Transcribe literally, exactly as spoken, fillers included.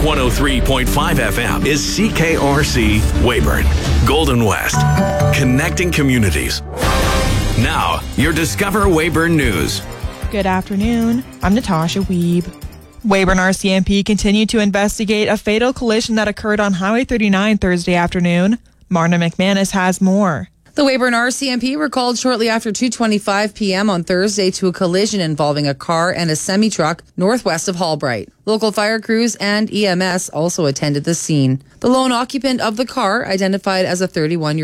one oh three point five F M is C K R C Weyburn, Golden West, connecting communities. Now, your Discover Weyburn News. Good afternoon. I'm Natasha Weeb. Weyburn R C M P continued to investigate a fatal collision that occurred on Highway thirty-nine Thursday afternoon. Marna McManus has more. The Weyburn R C M P were called shortly after two twenty-five p.m. on Thursday to a collision involving a car and a semi-truck northwest of Hallbright. Local fire crews and E M S also attended the scene. The lone occupant of the car, identified as a thirty-one-year-old